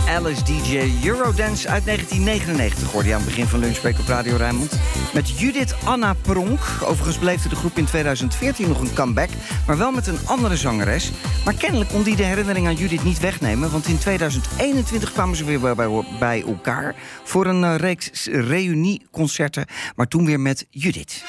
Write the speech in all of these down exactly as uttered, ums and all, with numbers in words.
Alice D J. Eurodance uit negentien negenennegentig hoorde je aan het begin van Lunchbreak op Radio Rijnmond. Met Judith Anna Pronk. Overigens beleefde de groep in tweeduizend veertien nog een comeback, maar wel met een andere zangeres. Maar kennelijk kon die de herinnering aan Judith niet wegnemen, want in tweeduizend eenentwintig kwamen ze weer bij, bij elkaar voor een uh, reeks reunieconcerten, maar toen weer met Judith.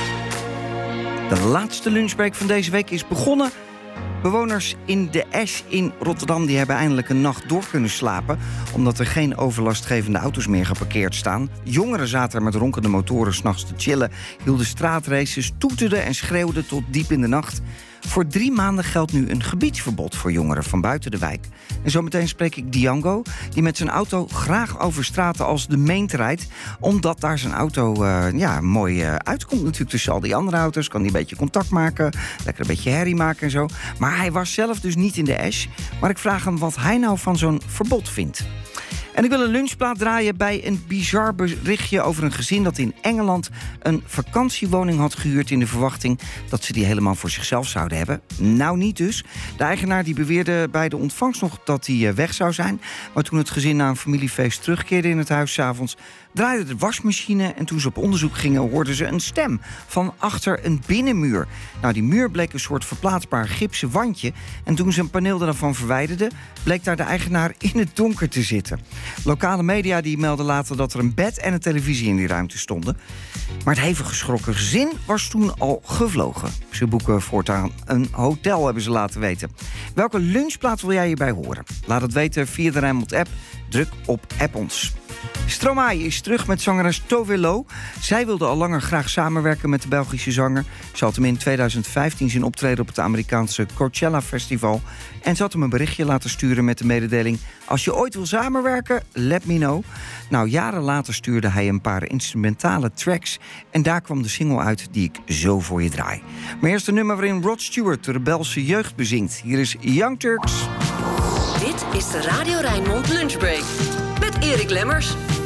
De laatste lunchbreak van deze week is begonnen. Bewoners in de Esch in Rotterdam die hebben eindelijk een nacht door kunnen slapen, omdat er geen overlastgevende auto's meer geparkeerd staan. Jongeren zaten er met ronkende motoren 's nachts te chillen, hielden straatraces, toeterden en schreeuwden tot diep in de nacht. Voor drie maanden geldt nu een gebiedsverbod voor jongeren van buiten de wijk. En zometeen spreek ik Django, die met zijn auto graag over straten als de Meent rijdt, omdat daar zijn auto uh, ja, mooi uh, uitkomt natuurlijk tussen al die andere auto's. Kan hij een beetje contact maken, lekker een beetje herrie maken en zo. Maar hij was zelf dus niet in de Esch. Maar ik vraag hem wat hij nou van zo'n verbod vindt. En ik wil een lunchplaat draaien bij een bizar berichtje over een gezin dat in Engeland een vakantiewoning had gehuurd in de verwachting dat ze die helemaal voor zichzelf zouden hebben. Nou niet dus. De eigenaar die beweerde bij de ontvangst nog dat hij weg zou zijn. Maar toen het gezin na een familiefeest terugkeerde in het huis 's avonds, draaide de wasmachine en toen ze op onderzoek gingen hoorden ze een stem van achter een binnenmuur. Nou, die muur bleek een soort verplaatsbaar gipsen wandje en toen ze een paneel daarvan verwijderden, bleek daar de eigenaar in het donker te zitten. Lokale media die melden later dat er een bed en een televisie in die ruimte stonden. Maar het hevig geschrokken gezin was toen al gevlogen. Ze boeken voortaan een hotel, hebben ze laten weten. Welke lunchplaat wil jij hierbij horen? Laat het weten via de Rijnmond app. Druk op App ons. Stromae is terug met zangeres Tove Lo. Zij wilde al langer graag samenwerken met de Belgische zanger. Ze had hem in tweeduizend vijftien zien optreden op het Amerikaanse Coachella Festival. En ze had hem een berichtje laten sturen met de mededeling: als je ooit wil samenwerken, let me know. Nou, jaren later stuurde hij een paar instrumentale tracks. En daar kwam de single uit die ik zo voor je draai. Maar eerst een nummer waarin Rod Stewart de rebelse jeugd bezingt. Hier is Young Turks. Dit is de Radio Rijnmond Lunchbreak met Erik Lemmers.